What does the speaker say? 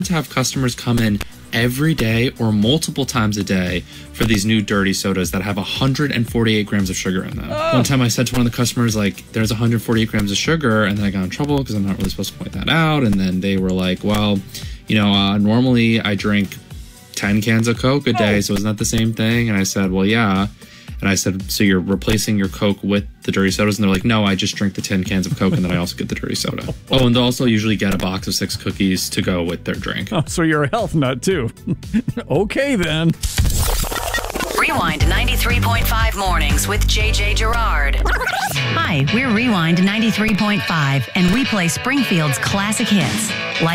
to have customers come in every day or multiple times a day for these new dirty sodas that have 148 grams of sugar in them. One time I said to one of the customers, like, there's 148 grams of sugar, and then I got in trouble because I'm not really supposed to point that out. And then they were like, well, normally I drink 10 cans of Coke a day, so isn't that the same thing? And I said, well, yeah. And I said, so you're replacing your Coke with the dirty sodas? And they're like, no, I just drink the 10 cans of Coke and then I also get the dirty soda. Oh, and they'll also usually get a box of 6 cookies to go with their drink. Oh, so you're a health nut too. Okay, then. Rewind 93.5 mornings with JJ Gerard. Hi, we're Rewind 93.5, and we play Springfield's classic hits.